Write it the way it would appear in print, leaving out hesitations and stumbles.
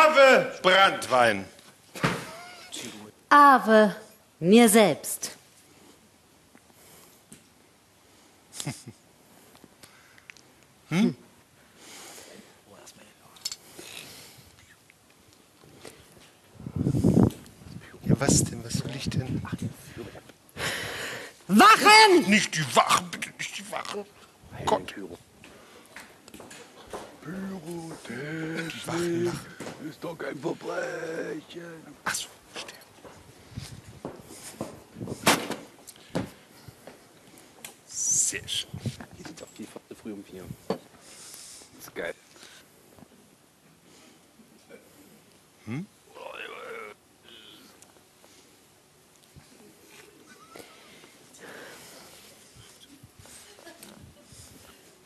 Ave Branntwein. Ave mir selbst. Ja, was denn? Was soll ich denn? Wachen! Nicht die Wachen, bitte nicht die Wachen. Gott. Pyrotechnik ist doch kein Verbrechen. Ach so, verstehe. Sehr schön. Hier sind doch die früh um 4. Das ist geil.